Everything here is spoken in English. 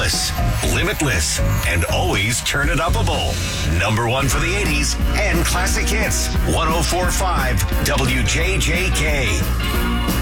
Timeless, limitless, and always turn it upable. Number one for the 80s and classic hits. 104.5 WJJK.